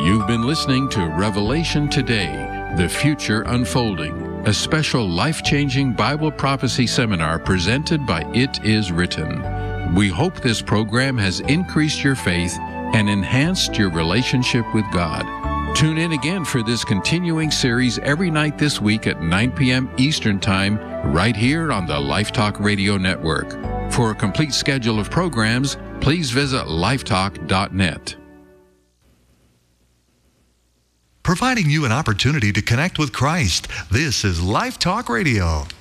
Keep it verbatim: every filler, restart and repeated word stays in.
You've been listening to Revelation Today, The Future Unfolding, a special life-changing Bible prophecy seminar presented by It Is Written. We hope this program has increased your faith and enhanced your relationship with God. Tune in again for this continuing series every night this week at nine p.m. Eastern Time, right here on the Life Talk Radio Network. For a complete schedule of programs, please visit lifetalk dot net. Providing you an opportunity to connect with Christ. This is Life Talk Radio.